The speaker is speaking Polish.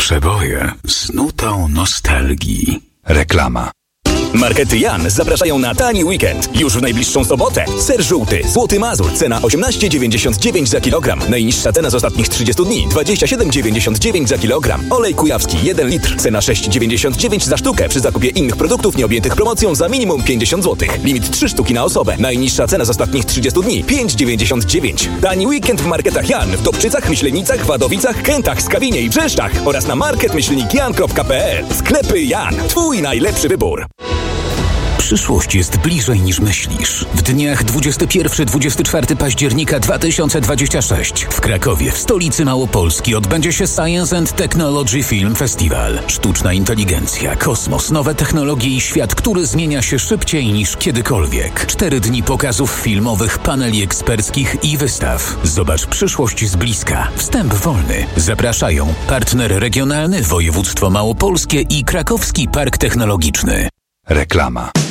Przeboje z nutą nostalgii. Reklama. Markety Jan zapraszają na tani weekend. Już w najbliższą sobotę. Ser żółty, Złoty Mazur, cena 18,99 za kilogram. Najniższa cena z ostatnich 30 dni 27,99 za kilogram. Olej kujawski 1 litr, cena 6,99 za sztukę. Przy zakupie innych produktów nieobjętych promocją za minimum 50 zł. Limit 3 sztuki na osobę. Najniższa cena z ostatnich 30 dni 5,99. Tani weekend w Marketach Jan w Dobczycach, Myślenicach, Wadowicach, Kętach, Skawinie i Brzeszczach oraz na market-jan.pl. Sklepy Jan. Twój najlepszy wybór. Przyszłość jest bliżej niż myślisz. W dniach 21-24 października 2026 w Krakowie, w stolicy Małopolski, odbędzie się Science and Technology Film Festival. Sztuczna inteligencja, kosmos, nowe technologie i świat, który zmienia się szybciej niż kiedykolwiek. 4 dni pokazów filmowych, paneli eksperckich i wystaw. Zobacz przyszłość z bliska. Wstęp wolny. Zapraszają partner regionalny, województwo małopolskie i Krakowski Park Technologiczny. Reklama.